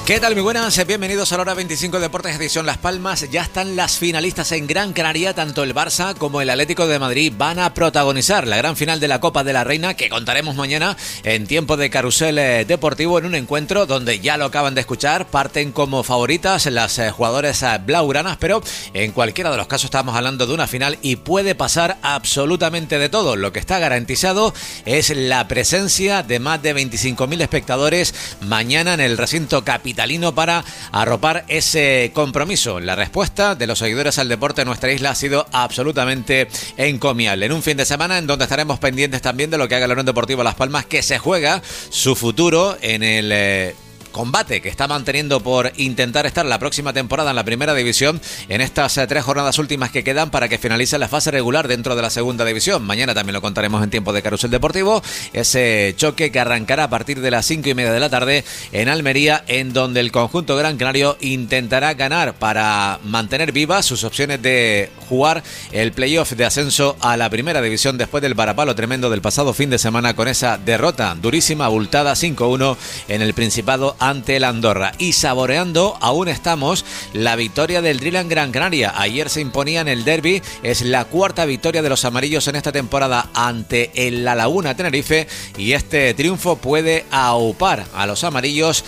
¿Qué tal? Muy buenas, bienvenidos a la hora 25 Deportes Edición Las Palmas. Ya están las finalistas en Gran Canaria, tanto el Barça como el Atlético de Madrid van a protagonizar la gran final de la Copa de la Reina, que contaremos mañana en tiempo de carrusel deportivo, en un encuentro donde ya lo acaban de escuchar, parten como favoritas las jugadoras blaugranas, pero en cualquiera de los casos estamos hablando de una final y puede pasar absolutamente de todo. Lo que está garantizado es la presencia de más de 25.000 espectadores mañana en el recinto capitalino para arropar ese compromiso. La respuesta de los seguidores al deporte en nuestra isla ha sido absolutamente encomiable. En un fin de semana en donde estaremos pendientes también de lo que haga el Unión Deportiva Las Palmas, que se juega su futuro en el combate que está manteniendo por intentar estar la próxima temporada en la primera división en estas 3 jornadas últimas que quedan para que finalice la fase regular dentro de la segunda división. Mañana también lo contaremos en tiempo de carrusel deportivo, ese choque que arrancará a partir de las 5:30 de la tarde en Almería, en donde el conjunto gran canario intentará ganar para mantener vivas sus opciones de jugar el playoff de ascenso a la primera división después del varapalo tremendo del pasado fin de semana con esa derrota durísima, abultada 5-1 en el Principado ante el Andorra. Y saboreando aún estamos la victoria del Driland Gran Canaria. Ayer se imponía en el derbi, es la 4ª victoria de los amarillos en esta temporada ante el La Laguna Tenerife, y este triunfo puede aupar a los amarillos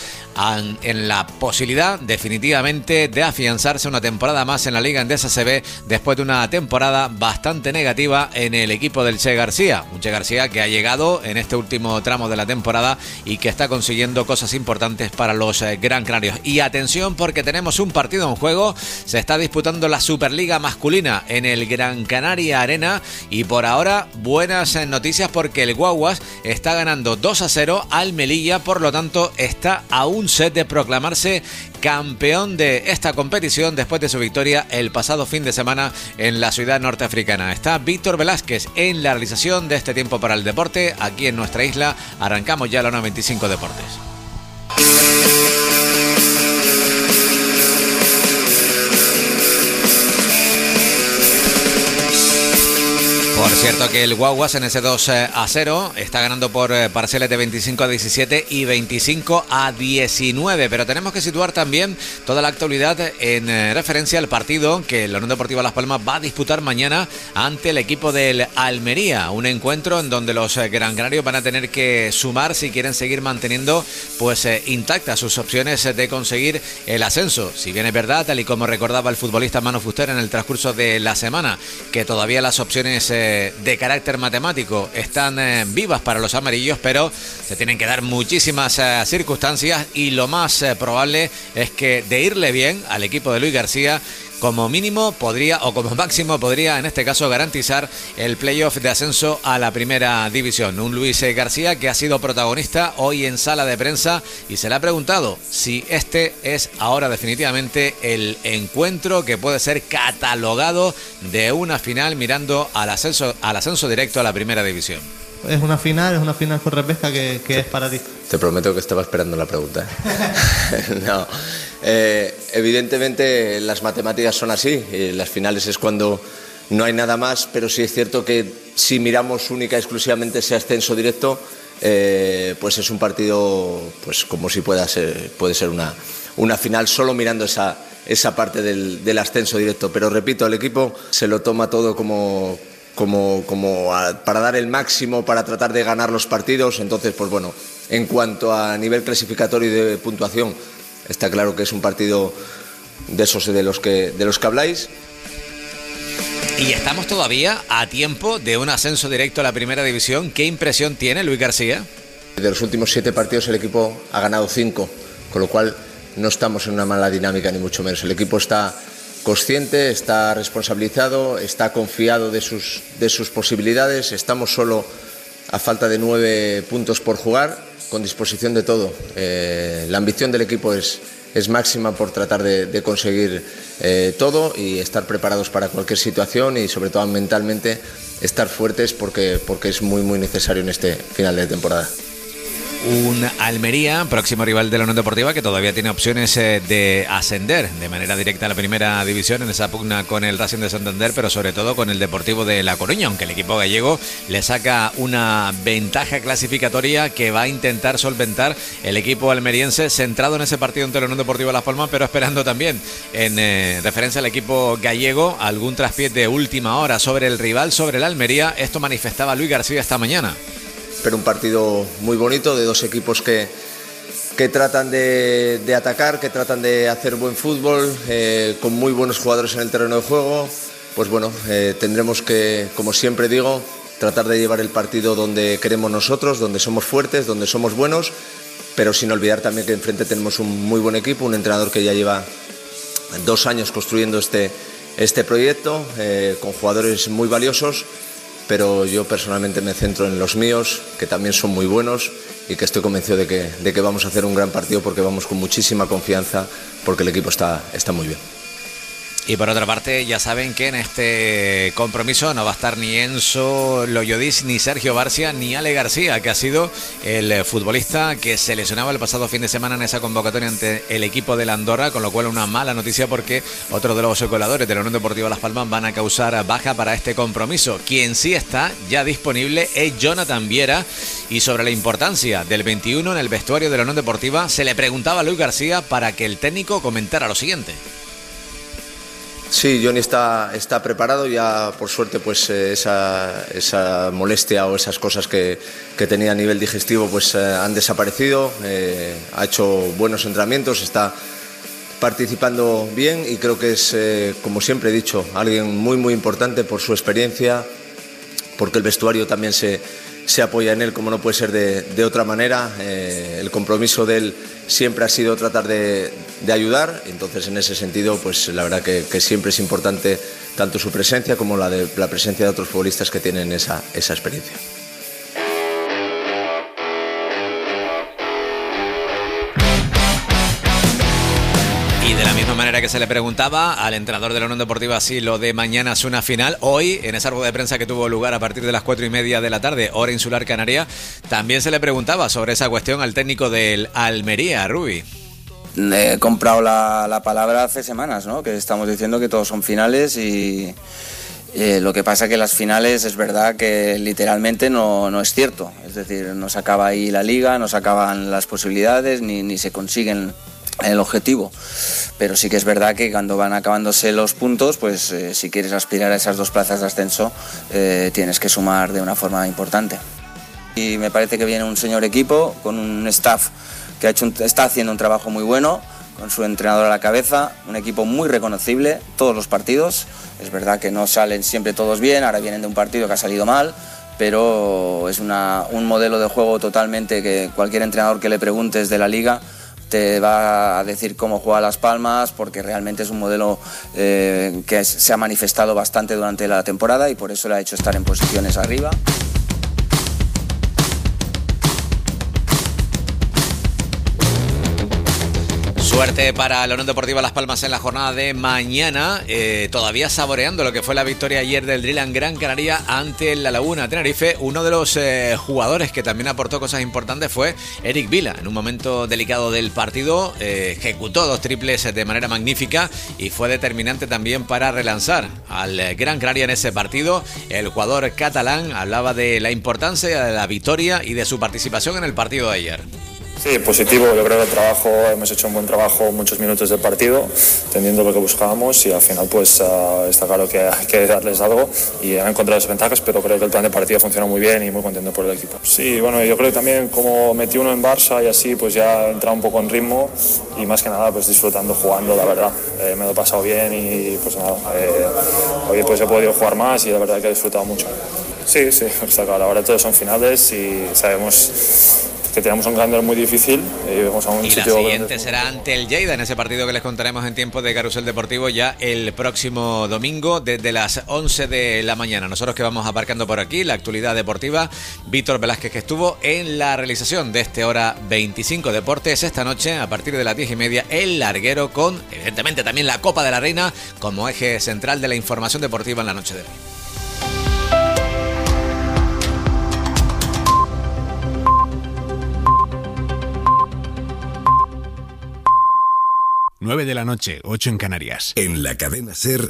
en la posibilidad definitivamente de afianzarse una temporada más en la Liga Endesa CB después de una temporada bastante negativa en el equipo del Che García. Un Che García que ha llegado en este último tramo de la temporada y que está consiguiendo cosas importantes para los Gran Canarios. Y atención, porque tenemos un partido en juego. Se está disputando la Superliga masculina en el Gran Canaria Arena y por ahora buenas noticias, porque el Guaguas está ganando 2-0 al Melilla, por lo tanto está a un set de proclamarse campeón de esta competición después de su victoria el pasado fin de semana en la ciudad norteafricana. Está Víctor Velázquez en la realización de este tiempo para el deporte aquí en nuestra isla. Arrancamos ya la 1:25 Deportes. Por cierto que el Guaguas en ese 2-0 está ganando por parciales de 25-17 y 25-19, pero tenemos que situar también toda la actualidad en referencia al partido que la Unión Deportiva Las Palmas va a disputar mañana ante el equipo del Almería, un encuentro en donde los gran canarios van a tener que sumar si quieren seguir manteniendo intactas sus opciones de conseguir el ascenso. Si bien es verdad, tal y como recordaba el futbolista Manu Fuster en el transcurso de la semana, que todavía las opciones de carácter matemático están vivas para los amarillos, pero se tienen que dar muchísimas circunstancias, y lo más probable es que de irle bien al equipo de Luis García, como mínimo podría, o como máximo podría en este caso, garantizar el playoff de ascenso a la primera división. Un Luis García que ha sido protagonista hoy en sala de prensa y se le ha preguntado si este es ahora definitivamente el encuentro que puede ser catalogado de una final mirando al ascenso directo a la primera división. Es una final con repesca que es para ti. Te prometo que estaba esperando la pregunta. No. Evidentemente las matemáticas son así, las finales es cuando no hay nada más, pero sí es cierto que si miramos única y exclusivamente ese ascenso directo, pues es un partido, pues como si puede ser una final solo mirando esa parte del ascenso directo. Pero repito, el equipo se lo toma todo como para dar el máximo, para tratar de ganar los partidos. Entonces, pues bueno, en cuanto a nivel clasificatorio y de puntuación, está claro que es un partido de esos de los que habláis. Y estamos todavía a tiempo de un ascenso directo a la primera división. ¿Qué impresión tiene Luis García? De los últimos 7 partidos el equipo ha ganado 5, con lo cual no estamos en una mala dinámica ni mucho menos. El equipo está consciente, está responsabilizado, está confiado de sus posibilidades. Estamos solo a falta de 9 puntos por jugar, con disposición de todo. La ambición del equipo es máxima por tratar de conseguir todo y estar preparados para cualquier situación, y sobre todo mentalmente estar fuertes porque es muy muy necesario en este final de temporada. Un Almería, próximo rival de la Unión Deportiva, que todavía tiene opciones de ascender de manera directa a la primera división en esa pugna con el Racing de Santander, pero sobre todo con el Deportivo de La Coruña, aunque el equipo gallego le saca una ventaja clasificatoria que va a intentar solventar el equipo almeriense, centrado en ese partido ante la Unión Deportiva Las Palmas, pero esperando también, en referencia al equipo gallego, algún traspié de última hora sobre el rival, sobre el Almería. Esto manifestaba Luis García esta mañana. Pero un partido muy bonito de dos equipos que tratan de atacar, que tratan de hacer buen fútbol, con muy buenos jugadores en el terreno de juego. Pues bueno, tendremos que, como siempre digo, tratar de llevar el partido donde queremos nosotros, donde somos fuertes, donde somos buenos, pero sin olvidar también que enfrente tenemos un muy buen equipo, un entrenador que ya lleva 2 años construyendo este proyecto, con jugadores muy valiosos. Pero yo personalmente me centro en los míos, que también son muy buenos y que estoy convencido de que vamos a hacer un gran partido, porque vamos con muchísima confianza, porque el equipo está muy bien. Y por otra parte, ya saben que en este compromiso no va a estar ni Enzo Loyodis, ni Sergio Barcia, ni Ale García, que ha sido el futbolista que se lesionaba el pasado fin de semana en esa convocatoria ante el equipo de la Andorra, con lo cual una mala noticia, porque otro de los coladores de la Unión Deportiva Las Palmas van a causar baja para este compromiso. Quien sí está ya disponible es Jonathan Viera, y sobre la importancia del 21 en el vestuario de la Unión Deportiva se le preguntaba a Luis García para que el técnico comentara lo siguiente. Sí, Johnny está preparado ya, por suerte, pues esa molestia o esas cosas que tenía a nivel digestivo pues han desaparecido, ha hecho buenos entrenamientos, está participando bien, y creo que es, como siempre he dicho, alguien muy muy importante por su experiencia, porque el vestuario también se apoya en él, como no puede ser de otra manera. El compromiso de él siempre ha sido tratar de ayudar, entonces en ese sentido pues la verdad que siempre es importante tanto su presencia como la presencia de otros futbolistas que tienen esa experiencia. Y de la misma manera que se le preguntaba al entrenador de la Unión Deportiva si lo de mañana es una final, hoy, en esa rueda de prensa que tuvo lugar a partir de las 4:30 de la tarde, hora insular canaria, también se le preguntaba sobre esa cuestión al técnico del Almería, Rubi. He comprado la palabra hace semanas, ¿no? Que estamos diciendo que todos son finales, y lo que pasa que las finales es verdad que literalmente no es cierto. Es decir, no se acaba ahí la liga, no se acaban las posibilidades, ni se consiguen el objetivo, pero sí que es verdad que cuando van acabándose los puntos, pues si quieres aspirar a esas 2 plazas de ascenso, tienes que sumar de una forma importante. Y me parece que viene un señor equipo con un staff que está haciendo un trabajo muy bueno, con su entrenador a la cabeza, un equipo muy reconocible todos los partidos. Es verdad que no salen siempre todos bien, ahora vienen de un partido que ha salido mal, pero es un modelo de juego totalmente que cualquier entrenador que le preguntes de la liga te va a decir cómo juega Las Palmas, porque realmente es un modelo que se ha manifestado bastante durante la temporada, y por eso le ha hecho estar en posiciones arriba. Suerte para la Unión Deportiva Las Palmas en la jornada de mañana, todavía saboreando lo que fue la victoria ayer del Driland Gran Canaria ante La Laguna Tenerife. Uno de los jugadores que también aportó cosas importantes fue Eric Vila. En un momento delicado del partido ejecutó 2 triples de manera magnífica y fue determinante también para relanzar al Gran Canaria en ese partido. El jugador catalán hablaba de la importancia de la victoria y de su participación en el partido de ayer. Sí, positivo. Yo creo que el trabajo, hemos hecho un buen trabajo, muchos minutos del partido, teniendo lo que buscábamos, y al final pues está claro que hay que darles algo, y han encontrado esas ventajas, pero creo que el plan de partido funciona muy bien y muy contento por el equipo. Sí, bueno, yo creo que también como metí uno en Barça y así, pues ya he entrado un poco en ritmo, y más que nada pues disfrutando jugando, la verdad. Me lo he pasado bien, y pues nada, hoy pues he podido jugar más, y la verdad que he disfrutado mucho. Sí, está claro, ahora todos son finales y sabemos que tenemos un calendario muy difícil, y vamos a un sitio. La siguiente será ante el Lleida, en ese partido que les contaremos en tiempo de Carrusel Deportivo ya el próximo domingo desde las 11 de la mañana. Nosotros que vamos aparcando por aquí la actualidad deportiva, Víctor Velázquez, que estuvo en la realización de este Hora 25 Deportes. Esta noche a partir de las 10:30 el larguero, con evidentemente también la Copa de la Reina como eje central de la información deportiva en la noche de hoy. 9 de la noche, 8 en Canarias. En la cadena SER,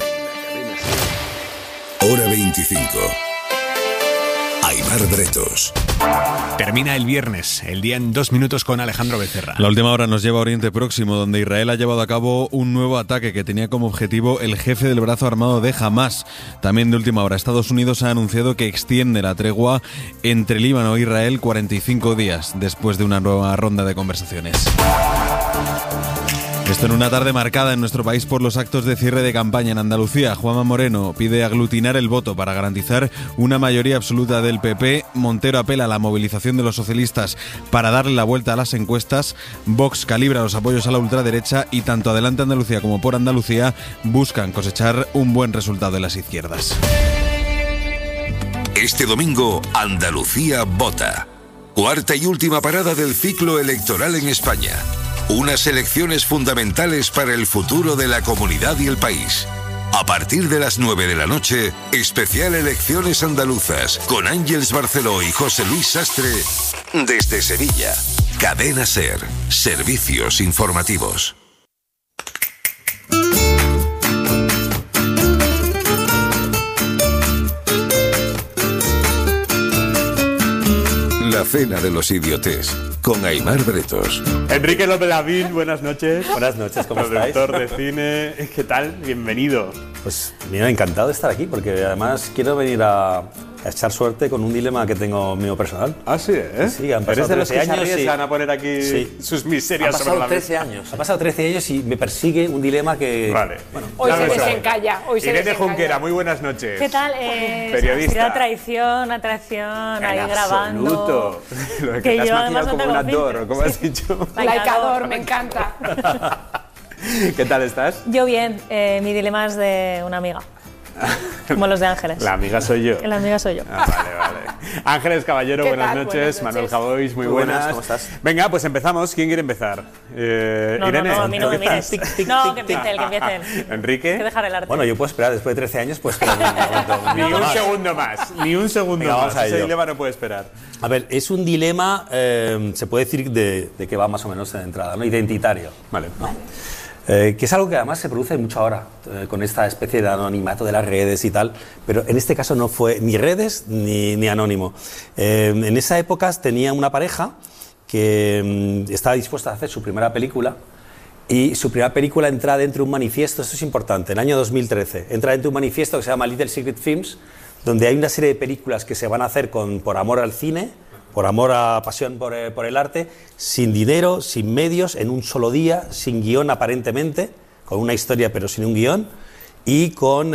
hora 25. Aimar Bretos. Termina el viernes, el día en 2 minutos con Alejandro Becerra. La última hora nos lleva a Oriente Próximo, donde Israel ha llevado a cabo un nuevo ataque que tenía como objetivo el jefe del brazo armado de Hamás. También de última hora, Estados Unidos ha anunciado que extiende la tregua entre Líbano e Israel 45 días después de una nueva ronda de conversaciones. Esto en una tarde marcada en nuestro país por los actos de cierre de campaña en Andalucía. Juanma Moreno pide aglutinar el voto para garantizar una mayoría absoluta del PP. Montero apela a la movilización de los socialistas para darle la vuelta a las encuestas. Vox calibra los apoyos a la ultraderecha y tanto Adelante Andalucía como Por Andalucía buscan cosechar un buen resultado en las izquierdas. Este domingo, Andalucía vota. Cuarta y última parada del ciclo electoral en España. Unas elecciones fundamentales para el futuro de la comunidad y el país. A partir de las 9 de la noche, especial Elecciones Andaluzas, con Ángeles Barceló y José Luis Sastre, desde Sevilla. Cadena SER, servicios informativos. La cena de los idiotes, con Aimar Bretos. Enrique López Lavín, buenas noches. Buenas noches, ¿cómo estáis? Productor de cine, ¿qué tal? Bienvenido. Pues mira, encantado de estar aquí, porque además quiero venir a echar suerte con un dilema que tengo mío personal. Ah, sí, ¿eh? Sí, han pasado 13 años. ¿Eres de los que se arriesgan a poner aquí sus miserias sobre la mesa? Han pasado 13 años. Ha pasado 13 años y me persigue un dilema que... Vale. Bueno, hoy se desencalla. Irene Junquera, muy buenas noches. ¿Qué tal? Periodista. Traición, ahí grabando. Absoluto. Lo que te has maquillado como un actor, ¿cómo has dicho? Laicador, me encanta. ¿Qué tal estás? Yo bien, mi dilema es de una amiga. Como los de Ángeles. La amiga soy yo. La amiga soy yo. Vale. Ángeles Caballero, buenas noches. Manuel Javois, muy buenas. ¿Cómo estás? Venga, pues empezamos. ¿Quién quiere empezar? Irene. No, a mí no me mires. No, que empiece él, Enrique. Hay que dejar el arte. Bueno, yo puedo esperar después de 13 años, pues... Ni un segundo más. Ni un segundo más. Ese dilema no puede esperar. A ver, es un dilema, se puede decir, de que va más o menos de entrada, ¿no? Identitario. Vale. ¿No? Que es algo que además se produce mucho ahora, con esta especie de anonimato de las redes y tal, pero en este caso no fue ni redes ni anónimo. En esa época tenía una pareja que estaba dispuesta a hacer su primera película, y su primera película entra dentro de un manifiesto, esto es importante, en el año 2013, entra dentro de un manifiesto que se llama Little Secret Films, donde hay una serie de películas que se van a hacer por amor al cine, por amor a pasión por el arte, sin dinero, sin medios, en un solo día, sin guión aparentemente, con una historia pero sin un guión, y con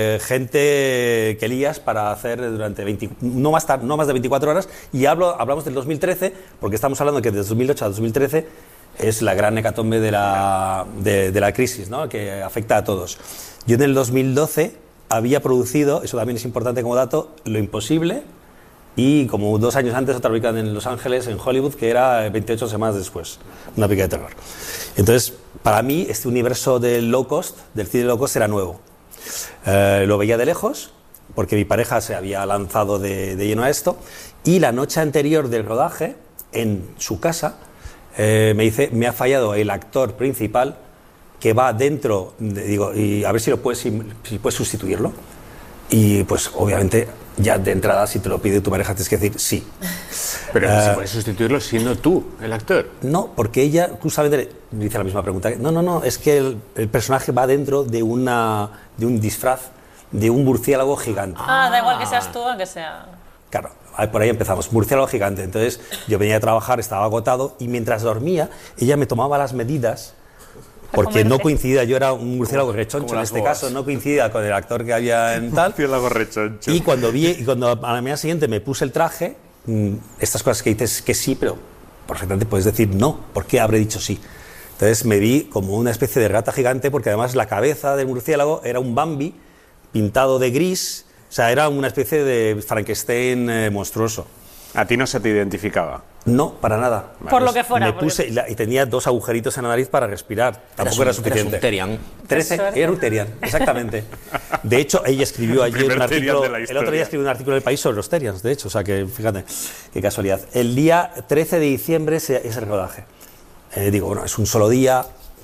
gente que lías para hacer durante no más de 24 horas, y hablamos del 2013, porque estamos hablando que desde 2008 a 2013 es la gran hecatombe de la crisis, ¿no? Que afecta a todos. Yo en el 2012 había producido, eso también es importante como dato, Lo Imposible, y como 2 años antes otra película en Los Ángeles, en Hollywood, que era 28 semanas después, una película de terror. Entonces, para mí, este universo del low cost, del cine low cost, era nuevo. Lo veía de lejos, porque mi pareja se había lanzado de lleno a esto, y la noche anterior del rodaje, en su casa, me dice, me ha fallado el actor principal, que va dentro, digo, y a ver si puedes sustituirlo. Y pues obviamente ya de entrada, si te lo pide tu pareja, tienes que decir sí. Pero si puedes sustituirlo siendo tú el actor. No, porque ella justamente me dice la misma pregunta. No, es que el personaje va dentro de un disfraz de un murciélago gigante. Da igual que seas tú o que sea... Claro, por ahí empezamos, murciélago gigante. Entonces yo venía a trabajar, estaba agotado, y mientras dormía, ella me tomaba las medidas, porque no coincidía, yo era un murciélago rechoncho en este caso, no coincidía con el actor que había en tal. Murciélago rechoncho. Y cuando a la mañana siguiente me puse el traje, estas cosas que dices que sí, pero perfectamente puedes decir no, ¿por qué habré dicho sí? Entonces me vi como una especie de rata gigante, porque además la cabeza del murciélago era un Bambi pintado de gris, o sea, era una especie de Frankenstein monstruoso. ¿A ti no se te identificaba? No, para nada. Por lo que fuera. Me puse y tenía 2 agujeritos en la nariz para respirar. Tampoco era suficiente. Eras un Terian. 13, era un Terian, exactamente. De hecho, ella escribió allí un artículo. El otro día escribió un artículo en El País sobre los Terians, de hecho. O sea que, fíjate, qué casualidad. El día 13 de diciembre es el rodaje. Digo, bueno, es un solo día,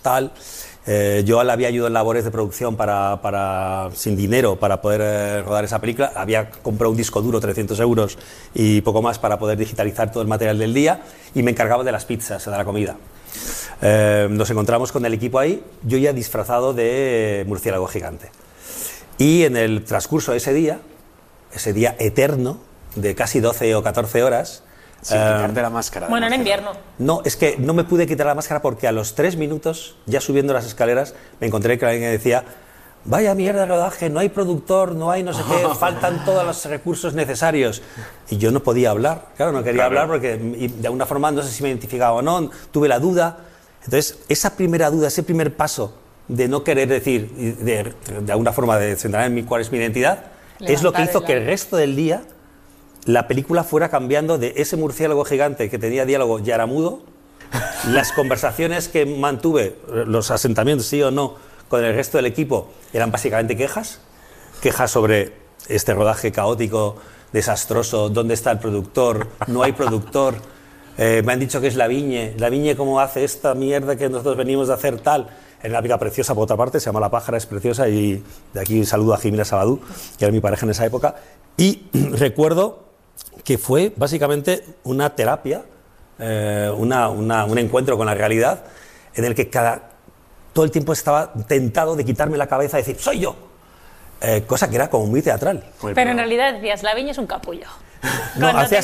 tal. Yo le había ayudado en labores de producción sin dinero para poder rodar esa película. Había comprado un disco duro, 300 euros y poco más para poder digitalizar todo el material del día, y me encargaba de las pizzas, de la comida. Nos encontramos con el equipo ahí, yo ya disfrazado de murciélago gigante. Y en el transcurso de ese día eterno, de casi 12 o 14 horas... Sin quitarte la máscara. Bueno, en invierno. No, es que no me pude quitar la máscara porque a los 3 minutos, ya subiendo las escaleras, me encontré que alguien decía: vaya mierda de rodaje, no hay productor, no hay no sé qué, faltan todos los recursos necesarios. Y yo no podía hablar, claro, no quería hablar porque de alguna forma no sé si me identificaba o no, tuve la duda. Entonces, esa primera duda, ese primer paso de no querer decir, de alguna forma de centrar en cuál es mi identidad, es lo que hizo que el resto del día la película fuera cambiando de ese murciélago gigante que tenía diálogo ya era mudo, las conversaciones que mantuve, los asentamientos sí o no, con el resto del equipo eran básicamente quejas sobre este rodaje caótico, desastroso, dónde está el productor, no hay productor, me han dicho que es la Viñe cómo hace esta mierda que nosotros venimos de hacer tal. Era una pica preciosa, por otra parte, se llama La Pájara, es preciosa, y de aquí saludo a Jimena Sabadú, que era mi pareja en esa época, y recuerdo que fue básicamente una terapia, un encuentro con la realidad, en el que todo el tiempo estaba tentado de quitarme la cabeza y decir ¡soy yo! Cosa que era como muy teatral. Pero en realidad decías, la Viña es un capullo. No, hacía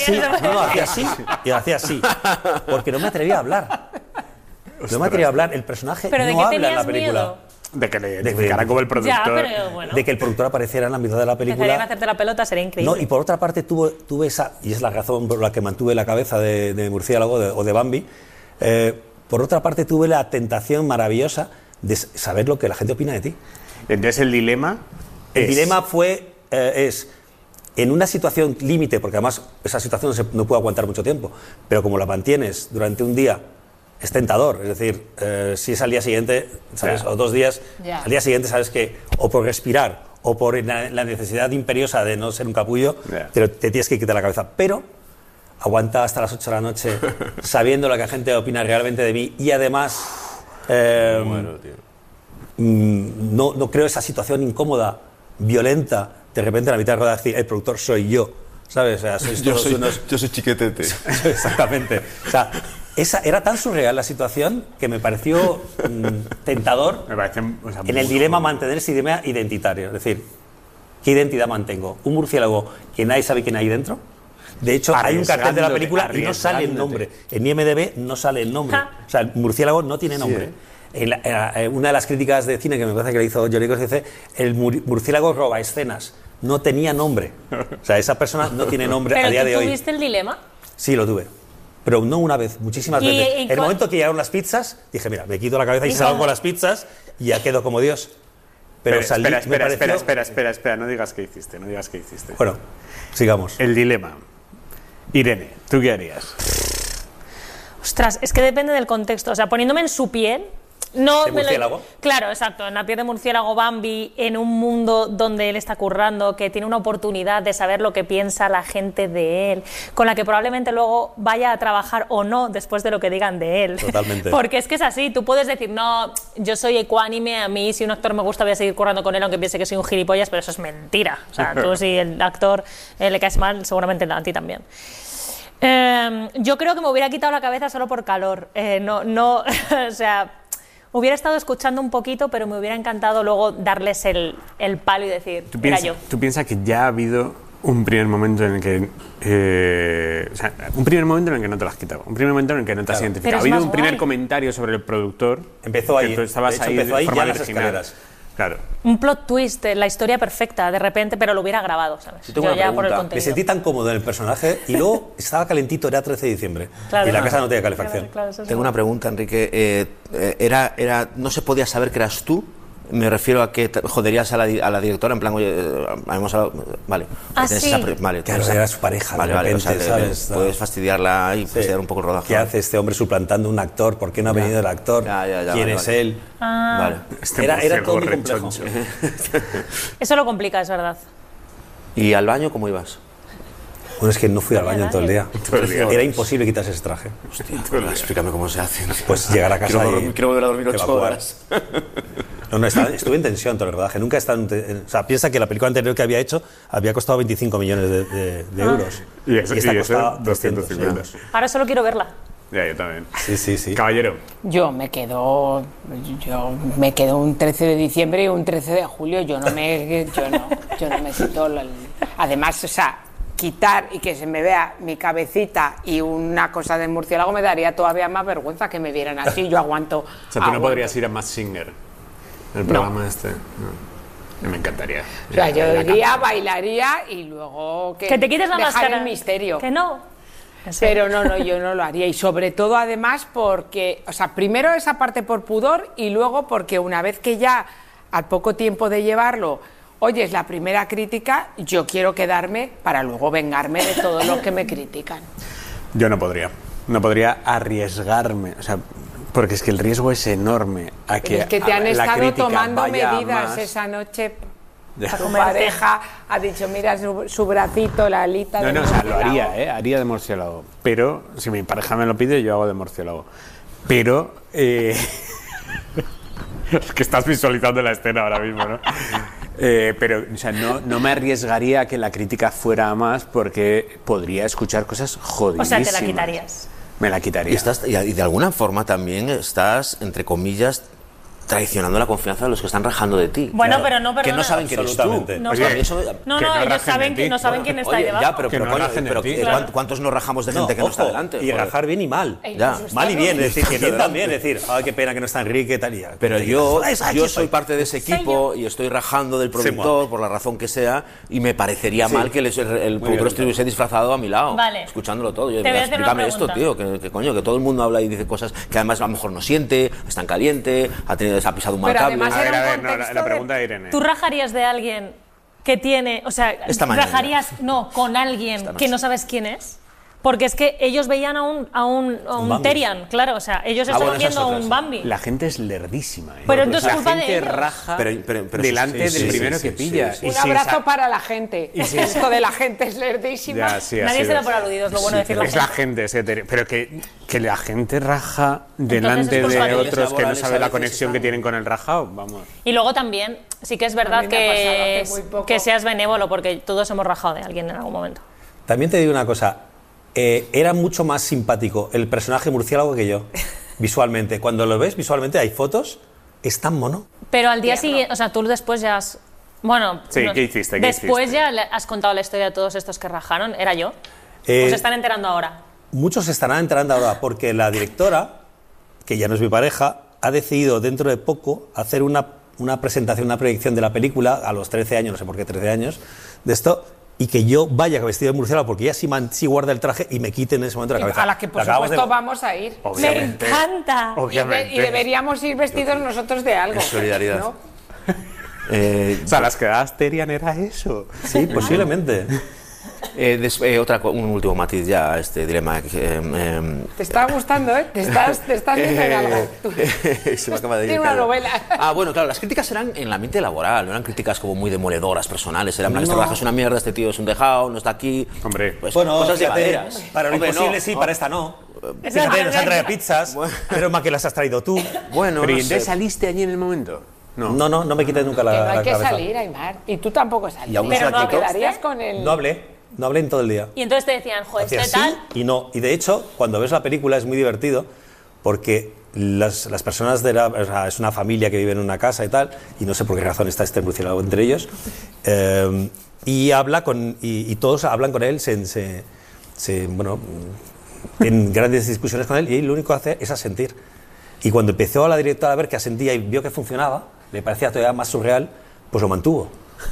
así, porque no me atrevía a hablar. No me atrevía a hablar, el personaje ¿Pero no habla en la película. Miedo? De que le identificara como el productor. Ya, pero bueno. De que el productor apareciera en la mitad de la película. Empezarían a hacerte la pelota, sería increíble. No, y por otra parte tuve esa, y es la razón por la que mantuve la cabeza de murciélago o de Bambi, por otra parte tuve la tentación maravillosa de saber lo que la gente opina de ti. Entonces el dilema dilema es en una situación límite, porque además esa situación no puede aguantar mucho tiempo, pero como la mantienes durante un día, es tentador. Es decir, si es al día siguiente, ¿sabes? O 2 días, al día siguiente sabes que o por respirar o por la necesidad imperiosa de no ser un capullo, te tienes que quitar la cabeza. Pero aguanta hasta las 8 de la noche sabiendo lo que la gente opina realmente de mí, y además no creo esa situación incómoda, violenta, de repente en la mitad de rodaje el productor soy yo, ¿sabes? O sea, yo soy Chiquetete. Exactamente. O sea, era tan surreal la situación que me pareció tentador en el dilema mantener ese dilema identitario. Es decir, ¿qué identidad mantengo? ¿Un murciélago que nadie sabe quién hay dentro? De hecho, hay un cartel de la película y no sale el nombre. En IMDb no sale el nombre. O sea, el murciélago no tiene nombre. Una de las críticas de cine que me parece que le hizo Johnny Cos dice: el murciélago roba escenas. No tenía nombre. O sea, esa persona no tiene nombre a día de hoy. ¿Pero tú tuviste el dilema? Sí, lo tuve. Pero no una vez, muchísimas veces. En el momento que llegaron las pizzas, dije, mira, me quito la cabeza y salgo con las pizzas y ya quedo como Dios. Pero salí, espera, no digas qué hiciste, Bueno, sigamos. El dilema. Irene, ¿tú qué harías? Ostras, es que depende del contexto. O sea, poniéndome en su piel... No, ¿de murciélago? Claro, exacto, en la piel de murciélago Bambi, en un mundo donde él está currando, que tiene una oportunidad de saber lo que piensa la gente de él, con la que probablemente luego vaya a trabajar o no después de lo que digan de él. Totalmente. Porque es que es así, tú puedes decir, no, yo soy ecuánime, a mí si un actor me gusta voy a seguir currando con él aunque piense que soy un gilipollas, pero eso es mentira. O sea, tú si el actor le caes mal, seguramente a ti también. Yo creo que me hubiera quitado la cabeza solo por calor. O sea... Hubiera estado escuchando un poquito, pero me hubiera encantado luego darles el palo y decir, era yo. ¿Tú piensas que ya ha habido un primer momento en el que... un primer momento en el que no te lo has quitado, un primer momento en el que no te has identificado? Ha habido un primer comentario sobre el productor. Empezó ahí. Tú estabas empezó ahí ya en las escaleras. Claro. Un plot twist, la historia perfecta, de repente, pero lo hubiera grabado, ¿sabes? Yo ya por el contenido. Me sentí tan cómodo en el personaje y luego estaba calentito, era 13 de diciembre. Claro, y la casa no tenía calefacción. Claro, tengo una pregunta, Enrique. ¿No se podía saber que eras tú? Me refiero a que joderías a la directora, en plan, oye, hemos hablado... Vale. Sí. Vale, claro, era su pareja. Vale, repente, o sea, ¿sabes? Puedes fastidiarla y fastidiar un poco el rodaje. ¿Qué hace este hombre suplantando un actor? ¿Por qué no ha venido el actor? ¿Quién es él? Vale. Era todo muy complejo. Eso lo complica, es verdad. ¿Y al baño cómo ibas? Bueno, es que no fui al baño en todo el día. Era imposible quitarse ese traje. Hostia, explícame cómo se hace. Pues llegar a casa quiero volver a dormir 8 horas. No, estuve en tensión todo el rodaje. Nunca he estado o sea, piensa que la película anterior que había hecho había costado 25 millones de euros. Y esta costaba 250. Ahora solo quiero verla. Ya, yo también. Sí. Caballero. Yo me quedo un 13 de diciembre y un 13 de julio. Yo no me quito. Además, o sea, quitar y que se me vea mi cabecita y una cosa de murciélago me daría todavía más vergüenza que me vieran así. Yo aguanto. O sea, tú no podrías ir a Masked Singer, el programa este. No. Me encantaría. O sea, yo iría, bailaría y luego que te quites la máscara. El misterio. Que no. Pero no, yo no lo haría. Y sobre todo, además, porque, o sea, primero esa parte por pudor y luego porque una vez que ya, al poco tiempo de llevarlo, oyes la primera crítica, yo quiero quedarme para luego vengarme de todos los que me critican. Yo no podría arriesgarme, o sea, porque es que el riesgo es enorme a que es que te han estado tomando medidas más. Esa noche. Tu pareja ha dicho, mira su bracito, la alita de murciélago. O sea, lo haría de murciélago. Pero, si mi pareja me lo pide, yo hago de murciélago. Pero, es que estás visualizando la escena ahora mismo, ¿no? Pero, o sea, no me arriesgaría a que la crítica fuera a más porque podría escuchar cosas jodidísimas. O sea, te la quitarías. Me la quitaría. Y de alguna forma también estás, entre comillas, traicionando la confianza de los que están rajando de ti. Bueno, claro. Pero no, perdona. Que no saben quién eres tú. No, ellos saben que no saben quién está ahí debajo. Ya, pero ¿cuántos nos rajamos de gente que no está delante? Y rajar bien y mal. Ya. Mal y bien, es decir, que bien también, es decir, qué pena que no está Enrique tal y pero yo soy parte de ese equipo y estoy rajando del productor por la razón que sea y me parecería mal que el productor estuviese disfrazado a mi lado, escuchándolo todo. Explícame esto, tío, que coño, que todo el mundo habla y dice cosas que además a lo mejor no siente, está en caliente, ha pisado un mal cable. A ver, la pregunta de Irene. ¿Tú rajarías de alguien que tiene, o sea, rajarías con alguien que no sabes quién es? Porque es que ellos veían a un Terian, claro, o sea, ellos estaban viendo a un Bambi. La gente es lerdísima, ¿eh? Pero entonces es culpa de ellos. Raja delante del primero que pilla. Un abrazo para la gente. Esto de la gente es lerdísima. Nadie se da por aludido, es lo bueno de decirlo. Es la gente, pero que la gente raja delante de otros que no saben la conexión que tienen con el rajado, vamos. Y luego también, sí que es verdad que seas benévolo, porque todos hemos rajado de alguien en algún momento. También te digo una cosa. Era mucho más simpático el personaje murciélago que yo, visualmente. Cuando lo ves visualmente, hay fotos, es tan mono. Pero al día siguiente, o sea, tú después ya has... Bueno, sí, ¿qué hiciste? Después ya has contado la historia de todos estos que rajaron, ¿era yo? ¿O se están enterando ahora? Muchos se estarán enterando ahora, porque la directora, que ya no es mi pareja, ha decidido dentro de poco hacer una presentación, una proyección de la película, a los 13 años, no sé por qué 13 años, de esto... Y que yo vaya vestido de murciélago porque ella sí guarda el traje y me quite en ese momento la cabeza. A la que por supuesto vamos a ir. Obviamente. Me encanta. Y deberíamos ir vestidos nosotros de algo. En solidaridad. ¿No? O sea, las quedadas Terian era eso. Sí, posiblemente. Un último matiz ya a este dilema. Te está gustando, ¿eh? Te estás viendo en algo. Se me acaba de ir. Tiene una novela. Bueno, claro, las críticas eran en el ambiente laboral, no eran críticas como muy demoledoras, personales. Eran este trabajo es una mierda, este tío es un dejado, no está aquí. Hombre, pues, bueno, cosas llevaderas. Para lo imposible sí, para esta no. Fíjate, nos han traído pizzas, pero más que las has traído tú. Bueno, pero ¿y entonces saliste allí en el momento? No me quites nunca la cabeza. No hay que salir, Aymar. Y tú tampoco saliste. Pero no quedarías con el... No hablé en todo el día. Y entonces te decían, joder, este tal... Y no. Y de hecho, cuando ves la película es muy divertido porque las personas es una familia que vive en una casa y tal, y no sé por qué razón está este murciélago entre ellos, y habla y todos hablan con él, en grandes discusiones con él, y él lo único que hace es asentir. Y cuando empezó la directora a ver que asentía y vio que funcionaba, le parecía todavía más surreal, pues lo mantuvo.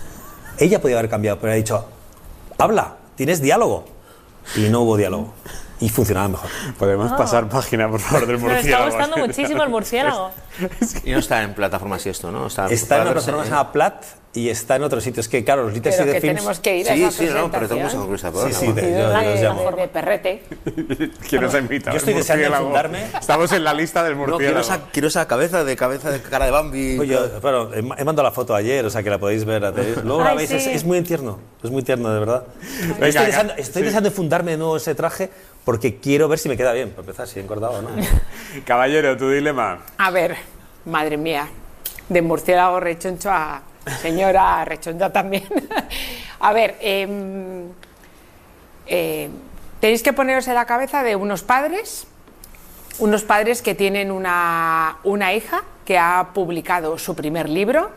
Ella podía haber cambiado, pero ha dicho... Habla, tienes diálogo. Y no hubo diálogo. y funcionaba mejor. Podemos pasar página, por favor, del murciélago. Me está gustando muchísimo el murciélago. Y no está en plataformas y esto, ¿no? Está en una plataforma que se llama Plat y está en otros sitios. Que claro, los Literacy Pero de que Films... tenemos que ir a esa presentación. No, pero tenemos que concluir esta Sí, yo os llamo. De perrete. ¿Quién nos ha invitado? Yo estoy deseando fundarme. Estamos en la lista del murciélago. Quiero esa cabeza de cara de Bambi. Oye, bueno, he mandado la foto ayer, o sea que la podéis ver. Luego la veis, es muy tierno, de verdad. Estoy deseando fundarme de nuevo ese traje porque quiero ver si me queda bien, para empezar, si he engordado o no. Caballero, tu dilema. A ver, madre mía, de murciélago rechoncho a señora rechoncha también. A ver, tenéis que poneros en la cabeza de unos padres que tienen una hija que ha publicado su primer libro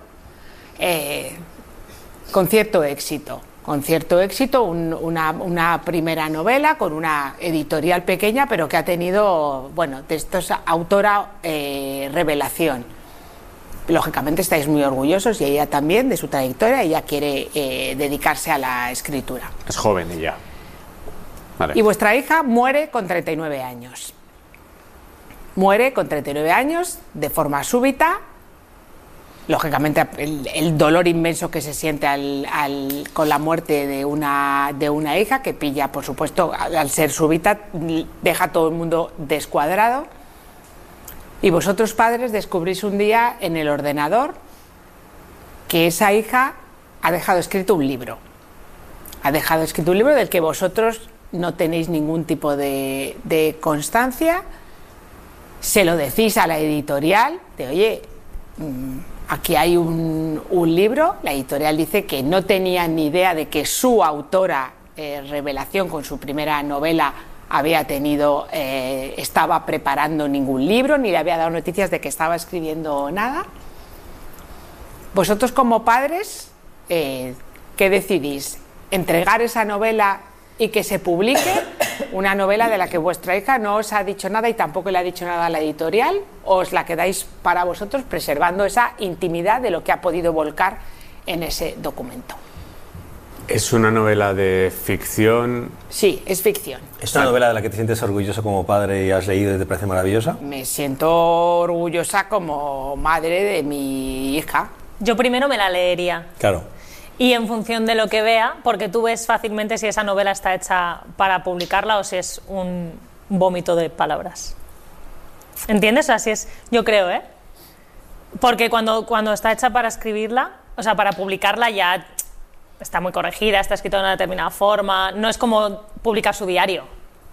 con cierto éxito, una primera novela con una editorial pequeña, pero que ha tenido, bueno, de estos autora revelación. Lógicamente estáis muy orgullosos, y ella también, de su trayectoria. Ella quiere dedicarse a la escritura. Es joven ella. Vale. Y vuestra hija muere con 39 años. Muere con 39 años de forma súbita. Lógicamente el dolor inmenso que se siente con la muerte de una hija, que pilla, por supuesto, al ser súbita, deja a todo el mundo descuadrado. Y vosotros, padres, descubrís un día en el ordenador que esa hija ha dejado escrito un libro. Ha dejado escrito un libro del que vosotros no tenéis ningún tipo de constancia. Se lo decís a la editorial de, oye, aquí hay un libro. La editorial dice que no tenía ni idea de que su autora revelación con su primera novela estaba preparando ningún libro, ni le había dado noticias de que estaba escribiendo nada. Vosotros, como padres, ¿qué decidís? ¿Entregar esa novela y que se publique? Una novela de la que vuestra hija no os ha dicho nada y tampoco le ha dicho nada a la editorial. ¿O os la quedáis para vosotros, preservando esa intimidad de lo que ha podido volcar en ese documento? ¿Es una novela de ficción? Sí, es ficción. ¿Es una novela de la que te sientes orgulloso como padre y has leído y te parece maravillosa? Me siento orgullosa como madre de mi hija. Yo primero me la leería. Claro. Y en función de lo que vea, porque tú ves fácilmente si esa novela está hecha para publicarla o si es un vómito de palabras. ¿Entiendes? O sea, si es, yo creo, Porque cuando está hecha para escribirla, o sea, para publicarla ya está muy corregida, está escrita de una determinada forma, no es como publicar su diario.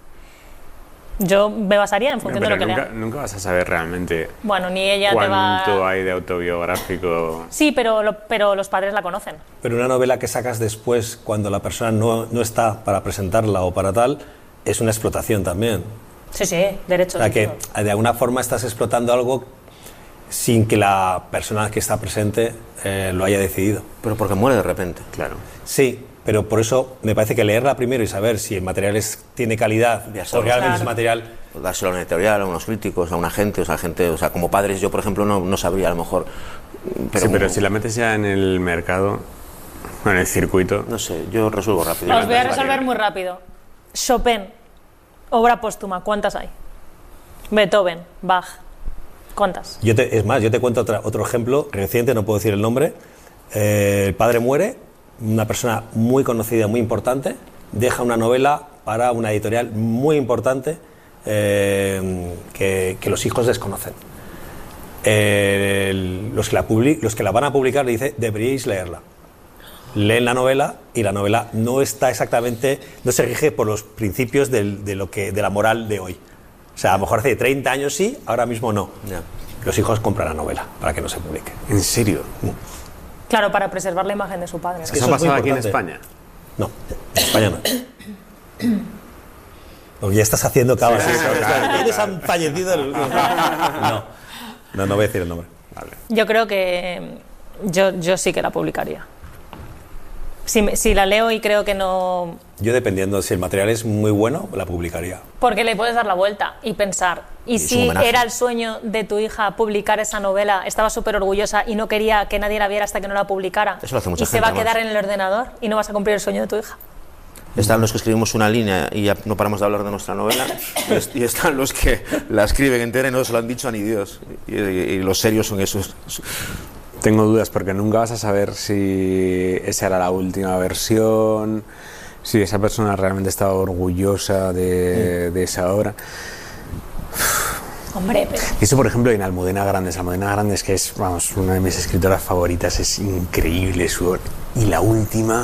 Yo me basaría en función de lo que lea. Nunca vas a saber realmente bueno, ni ella cuánto hay de autobiográfico. Sí, pero los padres la conocen. Pero una novela que sacas después, cuando la persona no está para presentarla o para tal, es una explotación también. Sí, derechos. O sea, que de alguna forma estás explotando algo sin que la persona que está presente lo haya decidido. Pero porque muere de repente. Claro. Sí, pero por eso me parece que leerla primero y saber si el material tiene calidad o realmente es material... Pues dárselo a una editorial, a unos críticos, a una gente, o sea, como padres yo, por ejemplo, no sabría a lo mejor... Pero si la metes ya en el mercado, en el circuito... No sé, yo resuelvo rápido. Os voy a resolver muy rápido. Chopin, obra póstuma, ¿cuántas hay? Beethoven, Bach, ¿cuántas? Yo te cuento otro ejemplo reciente, no puedo decir el nombre. El padre muere, una persona muy conocida, muy importante, deja una novela para una editorial muy importante que los hijos desconocen. Los que la van a publicar le dicen, deberíais leerla. Leen la novela y la novela no está exactamente, no se rige por los principios de la moral de hoy. O sea, a lo mejor hace 30 años sí, ahora mismo no. Yeah. Los hijos compran la novela para que no se publique. ¿En serio? Claro, para preservar la imagen de su padre. ¿Eso ha pasado aquí en España? No, en España no. Porque ya estás haciendo cabas. ¿Quiénes han fallecido? No voy a decir el nombre. Vale. Yo creo que yo sí que la publicaría. Si la leo y creo que no... Yo, dependiendo, si el material es muy bueno, la publicaría. Porque le puedes dar la vuelta y pensar, ¿y si era el sueño de tu hija publicar esa novela, estaba súper orgullosa y no quería que nadie la viera hasta que no la publicara? Eso lo hace mucha y gente, se va a quedar en el ordenador y no vas a cumplir el sueño de tu hija. Están los que escribimos una línea y ya no paramos de hablar de nuestra novela, y están los que la escriben entera y no se lo han dicho a ni Dios. Y los serios son esos. Tengo dudas porque nunca vas a saber si esa era la última versión, si esa persona realmente estaba orgullosa de esa obra. Hombre, pero... Y eso, por ejemplo, en Almudena Grandes, que es, vamos, una de mis escritoras favoritas, es increíble su obra. Y la última...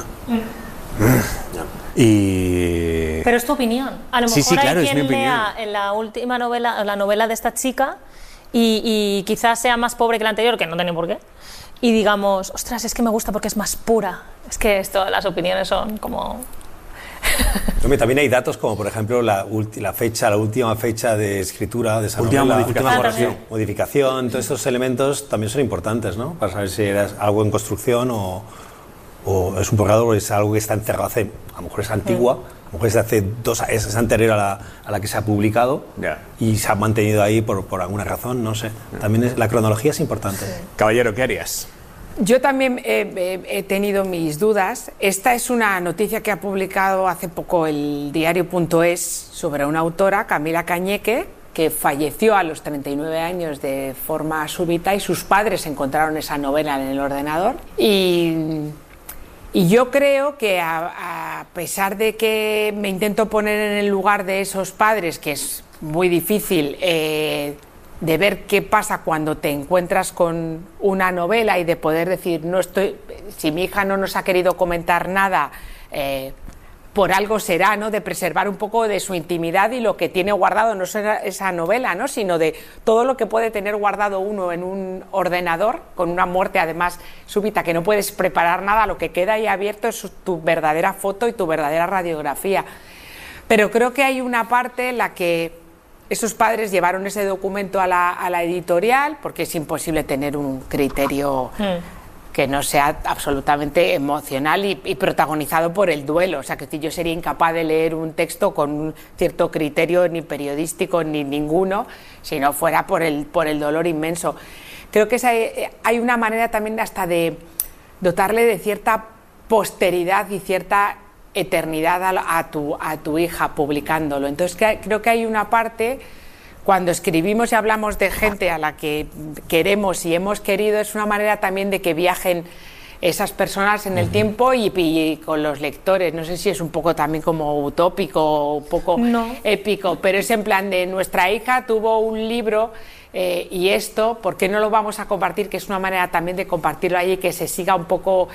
Pero es tu opinión. A lo mejor sí, claro, hay es mi quien opinión. lea en la última novela, la novela de esta chica, y quizás sea más pobre que la anterior, que no tiene por qué, y digamos, ostras, es que me gusta porque es más pura. Es que las opiniones son como... Hombre, también hay datos como, por ejemplo, la última fecha de escritura de esa novela, modificación, todos estos elementos también son importantes, ¿no? Para saber si era algo en construcción o es un borrador o es algo que está encerrado hace, a lo mejor es antigua, a lo mejor es de hace es anterior a la que se ha publicado y se ha mantenido ahí por alguna razón, no sé. También la cronología es importante. Caballero, ¿qué harías? Yo también he tenido mis dudas. Esta es una noticia que ha publicado hace poco el diario.es sobre una autora, Camila Cañeque, que falleció a los 39 años de forma súbita y sus padres encontraron esa novela en el ordenador. Y yo creo que a pesar de que me intento poner en el lugar de esos padres, que es muy difícil de ver qué pasa cuando te encuentras con una novela y de poder decir, si mi hija no nos ha querido comentar nada, por algo será, ¿no? De preservar un poco de su intimidad y lo que tiene guardado, no solo esa novela, ¿no? Sino de todo lo que puede tener guardado uno en un ordenador, con una muerte además súbita, que no puedes preparar nada, lo que queda ahí abierto es tu verdadera foto y tu verdadera radiografía. Pero creo que hay una parte en la que esos padres llevaron ese documento a la editorial, porque es imposible tener un criterio que no sea absolutamente emocional y protagonizado por el duelo. O sea, que yo sería incapaz de leer un texto con un cierto criterio ni periodístico ni ninguno, si no fuera por el dolor inmenso. Creo que hay una manera también hasta de dotarle de cierta posteridad y cierta eternidad a tu hija publicándolo. Entonces creo que hay una parte, cuando escribimos y hablamos de gente a la que queremos y hemos querido, es una manera también de que viajen esas personas en el tiempo y con los lectores. No sé si es un poco también como utópico o un poco épico, pero es en plan de nuestra hija tuvo un libro y esto, ¿por qué no lo vamos a compartir? Que es una manera también de compartirlo ahí y que se siga un poco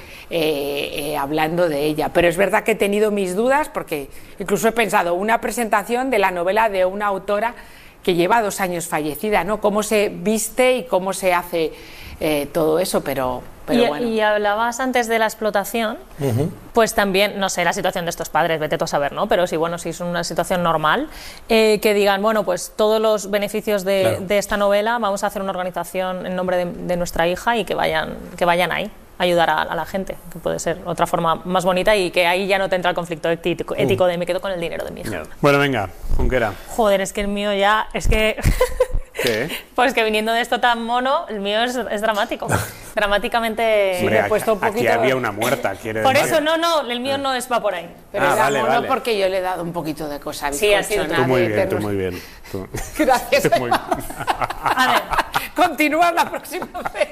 hablando de ella. Pero es verdad que he tenido mis dudas porque incluso he pensado una presentación de la novela de una autora que lleva 2 años fallecida, ¿no? Cómo se viste y cómo se hace todo eso, pero bueno. Y hablabas antes de la explotación, pues también, no sé, la situación de estos padres, vete tú a saber, ¿no? Pero si es una situación normal, que digan, bueno, pues todos los beneficios de esta novela vamos a hacer una organización en nombre de nuestra hija y que vayan ahí a ayudar a la gente, que puede ser otra forma más bonita y que ahí ya no te entra el conflicto ético de me quedo con el dinero de mi hija. Bueno, venga, Junquera. Joder, es que el mío ya, es que... ¿Qué? Pues que viniendo de esto tan mono, el mío es dramático. Dramáticamente... Hombre, me he puesto un poquito... Aquí había una muerta, quiere por decir. eso, el mío no va por ahí. Pero era mono porque yo le he dado un poquito de cosa bizcochona. Tú muy bien. Gracias. Tú muy bien. A ver. Continúa la próxima vez.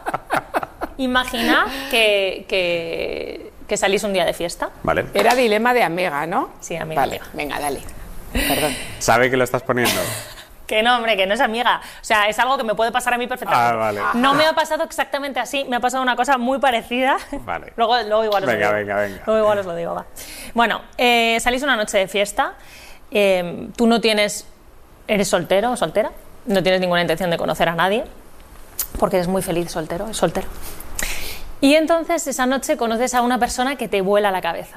Imagina que salís un día de fiesta. Vale. Era dilema de amiga, ¿no? Sí, amiga. Vale, venga, dale. Perdón. ¿Sabe que lo estás poniendo? Que no, hombre, que no es amiga. O sea, es algo que me puede pasar a mí perfectamente. Vale. No me ha pasado exactamente así, me ha pasado una cosa muy parecida. Vale. Luego igual os lo digo. Venga. Luego igual os lo digo, va. Bueno, salís una noche de fiesta, tú eres soltero o soltera, no tienes ninguna intención de conocer a nadie, porque eres muy feliz soltero. Y entonces esa noche conoces a una persona que te vuela la cabeza.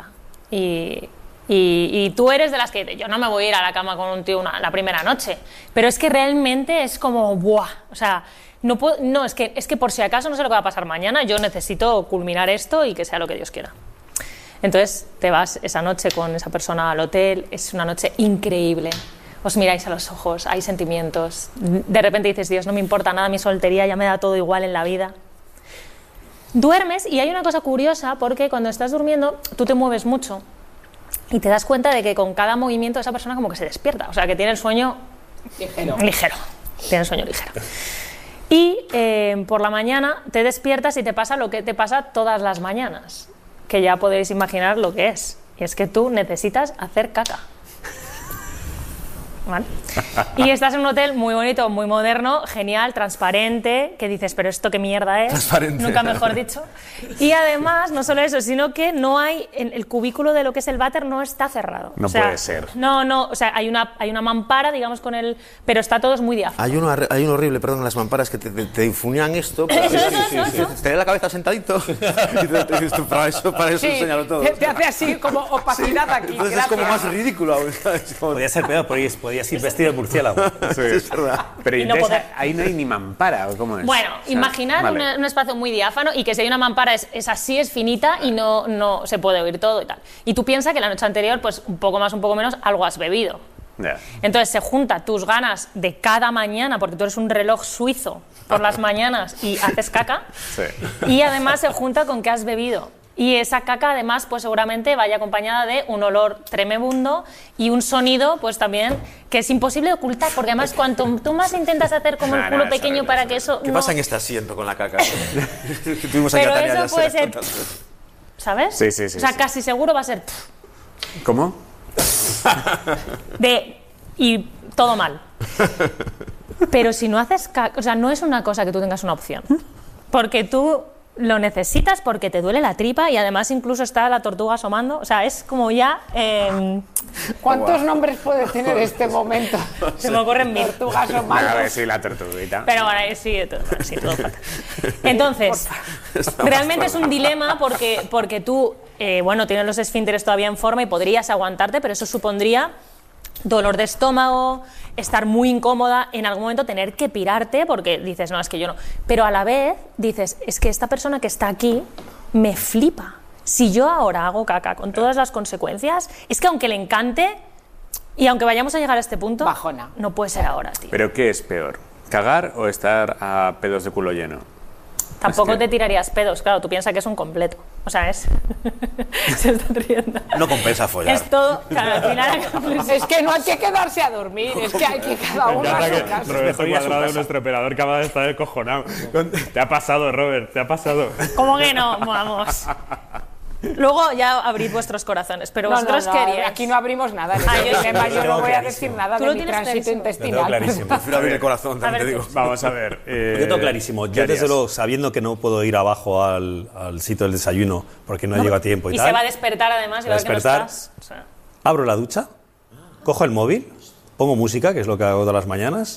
Y tú eres de las que yo no me voy a ir a la cama con un tío la primera noche, pero es que realmente es como ¡buah! O sea, es que por si acaso no sé lo que va a pasar mañana, yo necesito culminar esto y que sea lo que Dios quiera. Entonces te vas esa noche con esa persona al hotel, es una noche increíble, os miráis a los ojos, hay sentimientos, de repente dices, Dios, no me importa nada mi soltería, ya me da todo igual en la vida. Duermes y hay una cosa curiosa porque cuando estás durmiendo tú te mueves mucho. y te das cuenta de que con cada movimiento esa persona como que se despierta, o sea, que tiene el sueño ligero. Tiene el sueño ligero. Y por la mañana te despiertas y te pasa lo que te pasa todas las mañanas, que ya podéis imaginar lo que es. Y es que tú necesitas hacer caca. ¿Vale? Y estás en un hotel muy bonito, muy moderno, genial, transparente, que dices, pero ¿esto qué mierda es? Transparente. Nunca mejor dicho. Y además, no solo eso, sino que no hay, el cubículo de lo que es el váter no está cerrado. No puede ser. No, o sea, hay una mampara, digamos, con el... Pero está todo es muy diáfano. Hay uno horrible, perdón, las mamparas que te difuminan esto. Eso. Te la cabeza sentadito y te dices tú, para eso enseñarlo todo. Te hace así como opacidad aquí. Entonces es como más ridículo. Podría ser peor, podías ir vestido de murciélago. Sí, es verdad. Pero entonces ahí no hay ni mampara, ¿o cómo es? Bueno, imaginad un espacio muy diáfano y que si hay una mampara es así, es finita y no se puede oír todo y tal. Y tú piensas que la noche anterior, pues un poco más, un poco menos, algo has bebido. Yeah. Entonces se junta tus ganas de cada mañana, porque tú eres un reloj suizo por las mañanas y haces caca, y además se junta con que has bebido. Y esa caca además pues seguramente vaya acompañada de un olor tremebundo y un sonido pues también que es imposible de ocultar, porque además cuanto tú más intentas hacer como el culo pequeño para que eso... ¿Qué pasa en este asiento con la caca? Pero eso puede ser... ¿Sabes? Sí. O sea, casi seguro va a ser... ¿Cómo? Y todo mal. Pero si no haces caca... O sea, no es una cosa que tú tengas una opción. Porque tú... lo necesitas porque te duele la tripa y además incluso está la tortuga asomando, o sea, es como ya... ¿Cuántos nombres puede tener este momento? Se me ocurren 1000. Tortuga asomando. A ver, sí, la tortuguita. Pero bueno, sí, todo fatal. Entonces, realmente es un dilema porque tú, tienes los esfínteres todavía en forma y podrías aguantarte, pero eso supondría dolor de estómago, estar muy incómoda, en algún momento tener que pirarte porque dices, no, es que yo no. Pero a la vez dices, es que esta persona que está aquí me flipa. Si yo ahora hago caca con todas las consecuencias, es que aunque le encante y aunque vayamos a llegar a este punto, bajona. No puede ser ahora, tío. ¿Pero qué es peor? ¿Cagar o estar a pedos de culo lleno? Tampoco te tirarías pedos, claro, tú piensas que es un completo. O sea, es... Se están riendo. No compensa follar. Es todo... Claro, al final... Es que no hay que quedarse a dormir, es que hay que cada uno a su casa. Roberto Cuadrado, nuestro operador, acaba de estar descojonado. Te ha pasado, Robert, te ha pasado. ¿Cómo que no? Vamos. Luego ya abrid vuestros corazones, pero vosotros queríais... Aquí no abrimos nada, yo no voy a decir nada de mi tránsito intestinal. Prefiero abrir el corazón, también te digo. Vamos a ver. Yo tengo clarísimo. Yo desde luego, sabiendo que no puedo ir abajo al sitio del desayuno porque no llego a tiempo y tal. Y se va a despertar además y va a ver que no estás. Abro la ducha, cojo el móvil, pongo música, que es lo que hago todas las mañanas,